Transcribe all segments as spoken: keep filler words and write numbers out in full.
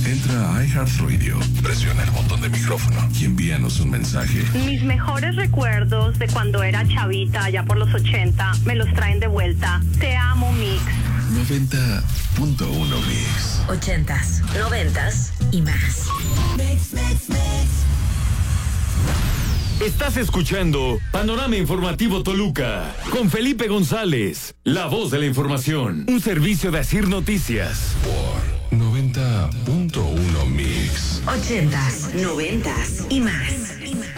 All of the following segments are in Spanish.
Entra a iHeartRadio, presiona el botón de micrófono y envíanos un mensaje. Mis mejores recuerdos de cuando era chavita, allá por los ochenta, me los traen de vuelta. Te amo, Mix. noventa punto uno Mix. Ochentas, noventas y más. Mix, mix, mix. Estás escuchando Panorama Informativo Toluca con Felipe González, la voz de la información. Un servicio de Asir Noticias. Por noventa punto uno Mix. Ochentas, noventas y más.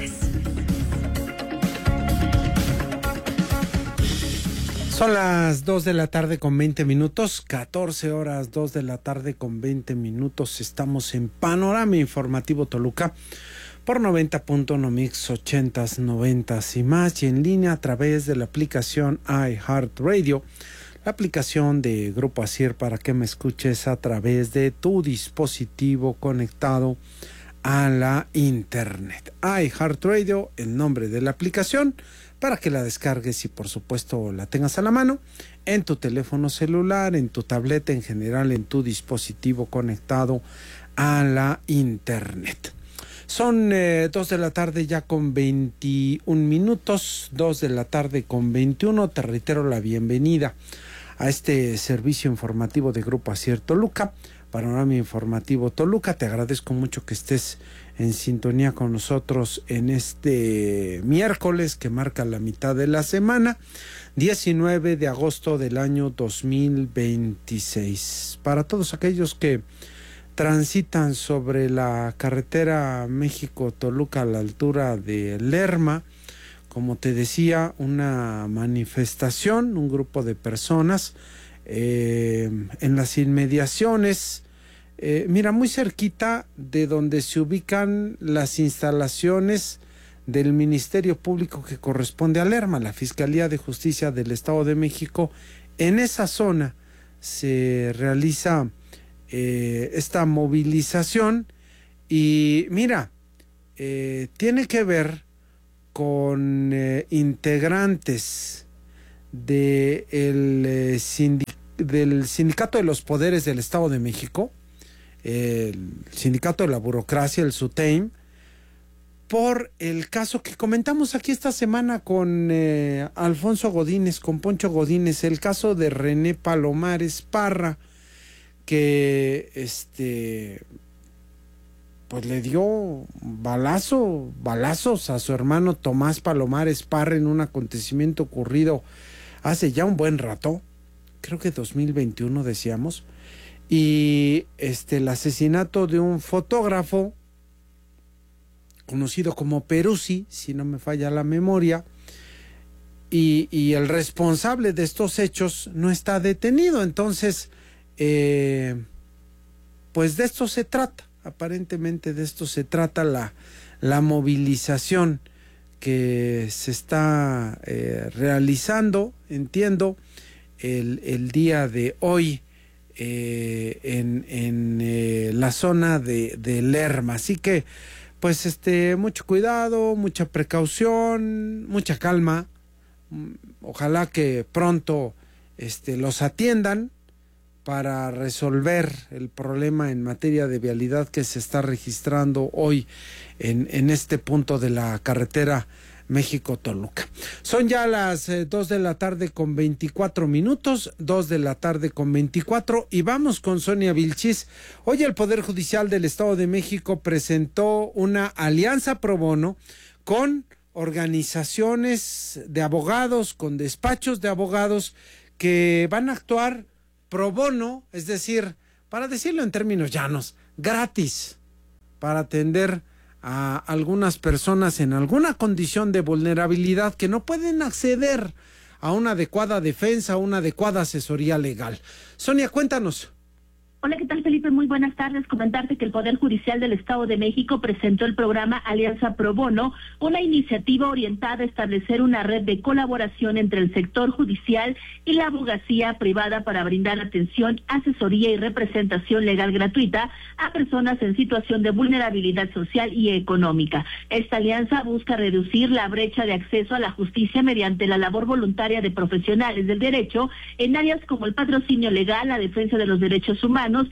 Son las dos de la tarde con veinte minutos, catorce horas, dos de la tarde con veinte minutos. Estamos en Panorama Informativo Toluca por noventa punto uno Mix, ochentas, noventas y más, y en línea a través de la aplicación iHeartRadio, la aplicación de Grupo Asir, para que me escuches a través de tu dispositivo conectado a la internet. iHeartRadio, el nombre de la aplicación, para que la descargues y por supuesto la tengas a la mano en tu teléfono celular, en tu tableta, en general en tu dispositivo conectado a la internet. Son eh, dos de la tarde ya con veintiún minutos, dos de la tarde con veintiuno. Te reitero la bienvenida a este servicio informativo de Grupo Asir Toluca, Panorama Informativo Toluca. Te agradezco mucho que estés en sintonía con nosotros en este miércoles que marca la mitad de la semana, diecinueve de agosto del año dos mil veintiséis. Para todos aquellos que transitan sobre la carretera México-Toluca a la altura de Lerma, como te decía, una manifestación, un grupo de personas eh, en las inmediaciones, eh, mira, muy cerquita de donde se ubican las instalaciones del Ministerio Público que corresponde a Lerma, la Fiscalía de Justicia del Estado de México. En esa zona se realiza Eh, esta movilización y mira, eh, tiene que ver con eh, integrantes de el, eh, sindic del Sindicato de los Poderes del Estado de México, eh, el Sindicato de la Burocracia, el SUTEIM, por el caso que comentamos aquí esta semana con eh, Alfonso Godínez, con Poncho Godínez, el caso de René Palomares Parra, que este pues le dio balazo, balazos a su hermano Tomás Palomares Parra en un acontecimiento ocurrido hace ya un buen rato, creo que dos mil veintiuno decíamos, y este el asesinato de un fotógrafo conocido como Peruzzi, si no me falla la memoria, y, y el responsable de estos hechos no está detenido. Entonces Eh, pues de esto se trata, aparentemente de esto se trata la, la movilización que se está eh, realizando, entiendo, el, el día de hoy eh, en, en eh, la zona de, de Lerma. Así que pues este mucho cuidado, mucha precaución, mucha calma. Ojalá que pronto este, los atiendan para resolver el problema en materia de vialidad que se está registrando hoy en, en este punto de la carretera México-Toluca. Son ya las eh, dos de la tarde con veinticuatro minutos, dos de la tarde con veinticuatro, y vamos con Sonia Vilchis. Hoy el Poder Judicial del Estado de México presentó una alianza pro bono con organizaciones de abogados, con despachos de abogados que van a actuar pro bono, es decir, para decirlo en términos llanos, gratis, para atender a algunas personas en alguna condición de vulnerabilidad que no pueden acceder a una adecuada defensa, a una adecuada asesoría legal. Sonia, cuéntanos. Hola, ¿qué tal, Felipe? Muy buenas tardes. Comentarte que el Poder Judicial del Estado de México presentó el programa Alianza Pro Bono, una iniciativa orientada a establecer una red de colaboración entre el sector judicial y la abogacía privada para brindar atención, asesoría y representación legal gratuita a personas en situación de vulnerabilidad social y económica. Esta alianza busca reducir la brecha de acceso a la justicia mediante la labor voluntaria de profesionales del derecho en áreas como el patrocinio legal, la defensa de los derechos humanos y el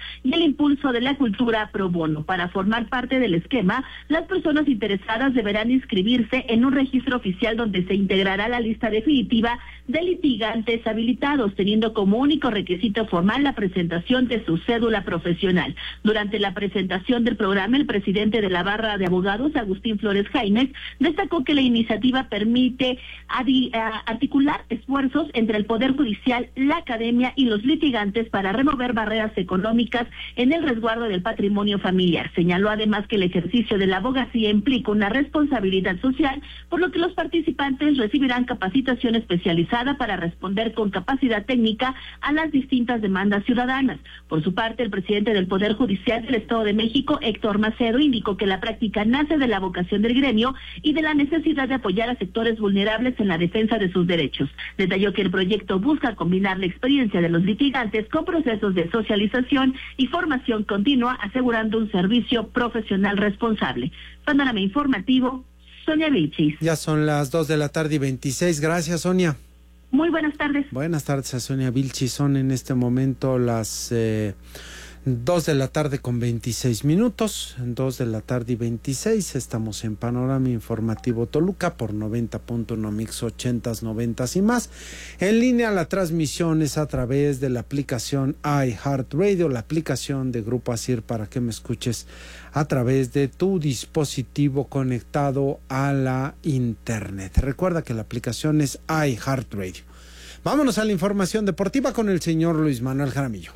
el impulso de la cultura pro bono. Para formar parte del esquema, las personas interesadas deberán inscribirse en un registro oficial donde se integrará la lista definitiva de litigantes habilitados, teniendo como único requisito formal la presentación de su cédula profesional. Durante la presentación del programa, el presidente de la Barra de Abogados, Agustín Flores Jaimes, destacó que la iniciativa permite articular esfuerzos entre el Poder Judicial, la academia y los litigantes para remover barreras económicas en el resguardo del patrimonio familiar. Señaló además que el ejercicio de la abogacía implica una responsabilidad social, por lo que los participantes recibirán capacitación especializada para responder con capacidad técnica a las distintas demandas ciudadanas. Por su parte, el presidente del Poder Judicial del Estado de México, Héctor Macedo, indicó que la práctica nace de la vocación del gremio y de la necesidad de apoyar a sectores vulnerables en la defensa de sus derechos. Detalló que el proyecto busca combinar la experiencia de los litigantes con procesos de socialización y formación continua, asegurando un servicio profesional responsable. Panorama informativo, Sonia Vilchis. Ya son las dos de la tarde y veintiséis. Gracias, Sonia. Muy buenas tardes. Buenas tardes a Sonia Vilchis. Son en este momento las eh, dos de la tarde con veintiséis minutos. Dos de la tarde y veintiséis. Estamos en Panorama Informativo Toluca por noventa punto uno Mix ochentas, noventas y más. En línea la transmisión es a través de la aplicación iHeartRadio, la aplicación de Grupo Asir, para que me escuches a través de tu dispositivo conectado a la internet. Recuerda que la aplicación es iHeartRadio. Vámonos a la información deportiva con el señor Luis Manuel Jaramillo.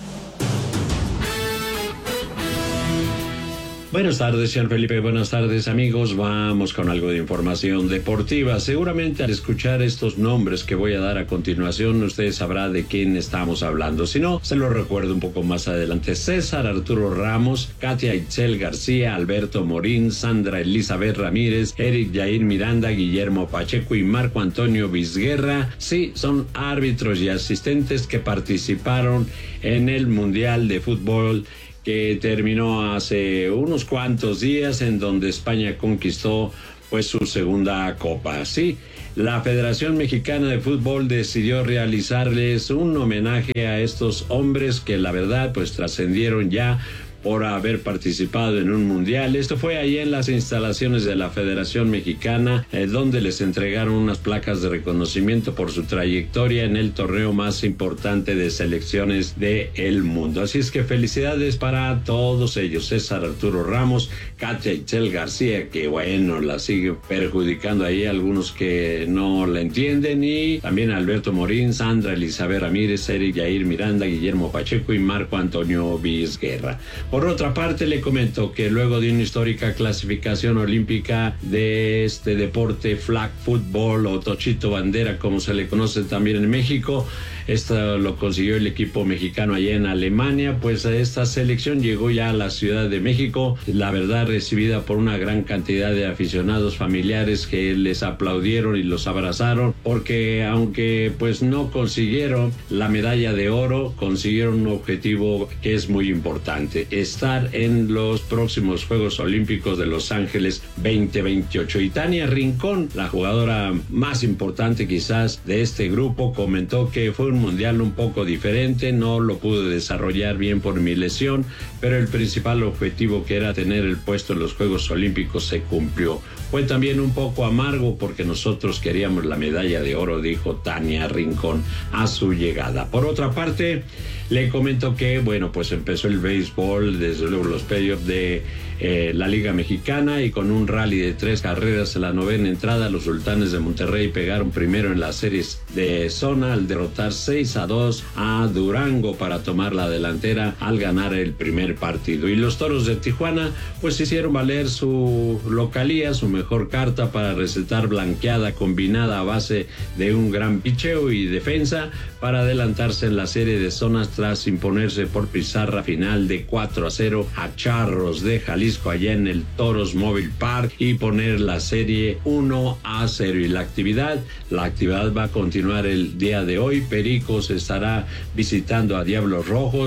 Buenas tardes, señor Felipe. Buenas tardes, amigos. Vamos con algo de información deportiva. Seguramente al escuchar estos nombres que voy a dar a continuación, usted sabrá de quién estamos hablando. Si no, se lo recuerdo un poco más adelante. César Arturo Ramos, Katia Itzel García, Alberto Morín, Sandra Elizabeth Ramírez, Eric Jair Miranda, Guillermo Pacheco y Marco Antonio Vizguerra, sí, son árbitros y asistentes que participaron en el Mundial de Fútbol que terminó hace unos cuantos días, en donde España conquistó pues su segunda copa. Sí, la Federación Mexicana de Fútbol decidió realizarles un homenaje a estos hombres que la verdad pues trascendieron ya por haber participado en un mundial. Esto fue ahí en las instalaciones de la Federación Mexicana, eh, donde les entregaron unas placas de reconocimiento por su trayectoria en el torneo más importante de selecciones del mundo. Así es que felicidades para todos ellos. César Arturo Ramos, Katia Itzel García, que bueno, la sigue perjudicando ahí algunos que no la entienden, y también Alberto Morín, Sandra Elizabeth Ramírez, Eric Jair Miranda, Guillermo Pacheco y Marco Antonio Vizguerra. Por otra parte, le comento que luego de una histórica clasificación olímpica de este deporte flag football o tochito bandera, como se le conoce también en México, esto lo consiguió el equipo mexicano allá en Alemania. Pues esta selección llegó ya a la Ciudad de México, la verdad recibida por una gran cantidad de aficionados, familiares que les aplaudieron y los abrazaron, porque aunque pues no consiguieron la medalla de oro, consiguieron un objetivo que es muy importante: estar en los próximos Juegos Olímpicos de Los Ángeles veinte veintiocho. Y Tania Rincón, la jugadora más importante quizás de este grupo, comentó que fue un mundial un poco diferente, no lo pude desarrollar bien por mi lesión, pero el principal objetivo, que era tener el puesto en los Juegos Olímpicos, se cumplió. Fue también un poco amargo porque nosotros queríamos la medalla de oro, dijo Tania Rincón a su llegada. Por otra parte, le comento que, bueno, pues empezó el béisbol, desde luego los playoffs de eh, la Liga Mexicana, y con un rally de tres carreras en la novena entrada, los Sultanes de Monterrey pegaron primero en las series de zona al derrotar seis a dos a Durango para tomar la delantera al ganar el primer partido. Y los Toros de Tijuana pues hicieron valer su localía, su mejor carta para recetar blanqueada combinada a base de un gran picheo y defensa para adelantarse en la serie de zonas tras imponerse por pizarra final de cuatro a cero a Charros de Jalisco allá en el Toros Mobile Park y poner la serie uno a cero. Y la actividad, la actividad va a continuar el día de hoy. Pericos estará visitando a Diablos Rojos,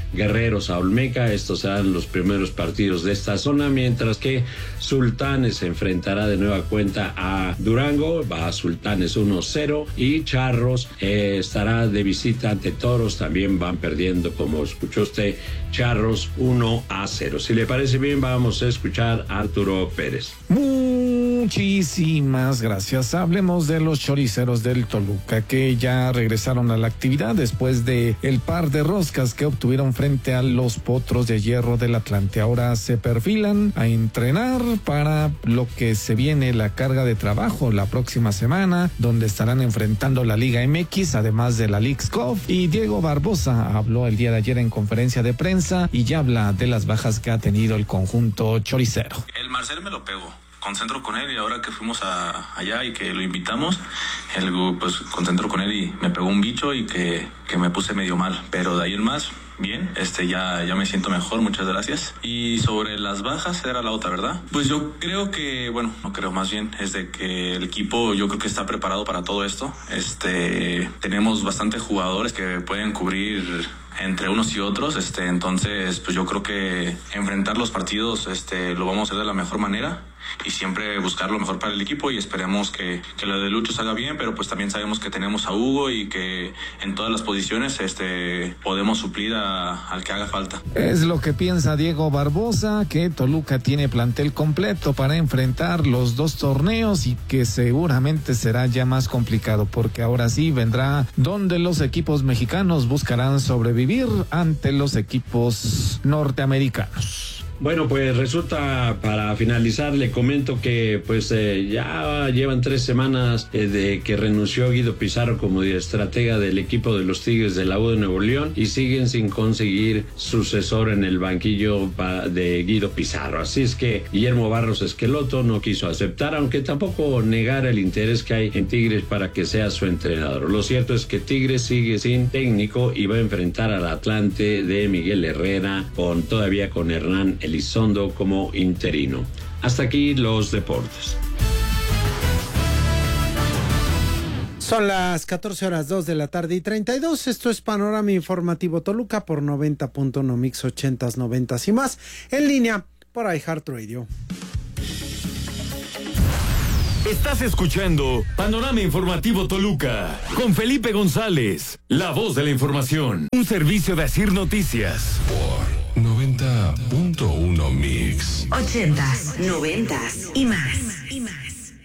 Guerreros a Olmeca. Estos serán los primeros partidos de esta zona, mientras que Sultanes se enfrentará de nueva cuenta a Durango. Va a Sultanes uno cero y Charros eh, estará de visita ante Toros. También van perdiendo, como escuchó usted, Charros uno a cero. Si le parece bien, vamos a escuchar a Arturo Pérez. Muchísimas gracias. Hablemos de los choriceros del Toluca, que ya regresaron a la actividad después de el par de roscas que obtuvieron frente a los Potros de Hierro del Atlante. Ahora se perfilan a entrenar para lo que se viene, la carga de trabajo la próxima semana, donde estarán enfrentando la Liga M X, además de la Leagues Cup. Y Diego Barbosa habló el día de ayer en conferencia de prensa y ya habla de las bajas que ha tenido el conjunto choricero. El Marcel me lo pego. Concentro con él y ahora que fuimos a, allá y que lo invitamos, él, pues concentro con él y me pegó un bicho y que, que me puse medio mal, pero de ahí en más, bien, este ya, ya me siento mejor, muchas gracias. Y sobre las bajas, era la otra, ¿verdad? Pues yo creo que, bueno, no creo, más bien, es de que el equipo yo creo que está preparado para todo esto. Este, tenemos bastantes jugadores que pueden cubrir entre unos y otros, este, entonces pues yo creo que enfrentar los partidos este, lo vamos a hacer de la mejor manera y siempre buscar lo mejor para el equipo y esperemos que, que lo de Lucho salga bien, pero pues también sabemos que tenemos a Hugo y que en todas las posiciones este, podemos suplir a, al que haga falta. Es lo que piensa Diego Barbosa, que Toluca tiene plantel completo para enfrentar los dos torneos y que seguramente será ya más complicado porque ahora sí vendrá donde los equipos mexicanos buscarán sobrevivir ante los equipos norteamericanos. Bueno, pues resulta, para finalizar, le comento que pues eh, ya llevan tres semanas eh, de que renunció Guido Pizarro como estratega del equipo de los Tigres de la U de Nuevo León y siguen sin conseguir sucesor en el banquillo de Guido Pizarro. Así es que Guillermo Barros Esqueloto no quiso aceptar, aunque tampoco negar el interés que hay en Tigres para que sea su entrenador. Lo cierto es que Tigres sigue sin técnico y va a enfrentar al Atlante de Miguel Herrera, con todavía con Hernán Elizondo como interino. Hasta aquí los deportes. Son las catorce horas dos de la tarde y treinta y dos. Esto es Panorama Informativo Toluca por noventa punto uno Mix ochentas, noventas y más. En línea por iHeartRadio. Estás escuchando Panorama Informativo Toluca con Felipe González, la voz de la información. Un servicio de Asir Noticias. Por noventa punto uno Mix. Ochentas, noventas y más. Y más.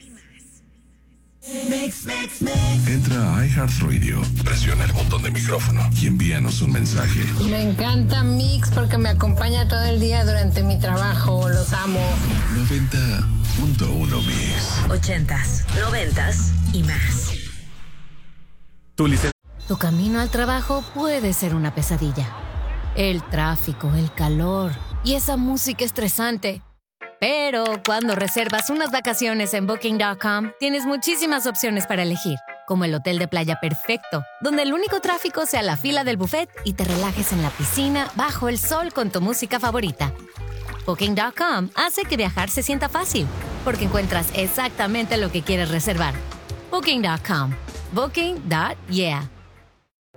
Mix, mix, mix. Entra a iHeartRadio, presiona el botón de micrófono y envíanos un mensaje. Me encanta Mix porque me acompaña todo el día durante mi trabajo. Los amo. noventa punto uno Mix. Ochentas, noventas y más. Tu licen- Tu camino al trabajo puede ser una pesadilla. El tráfico, el calor y esa música estresante. Pero cuando reservas unas vacaciones en Booking punto com, tienes muchísimas opciones para elegir, como el hotel de playa perfecto, donde el único tráfico sea la fila del buffet y te relajes en la piscina bajo el sol con tu música favorita. Booking punto com hace que viajar se sienta fácil, porque encuentras exactamente lo que quieres reservar. Booking punto com. Booking punto yeah.